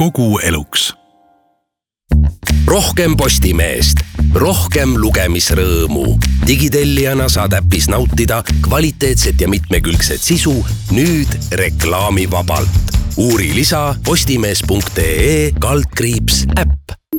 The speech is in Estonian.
kogu eluks. Rohkem Postimeest, rohkem lugemisrõõmu. Digitellijana saad äpis nautida kvaliteetset ja mitmekülgset sisu nüüd reklaamivabalt. Uuri lisa postimees.ee/äpp.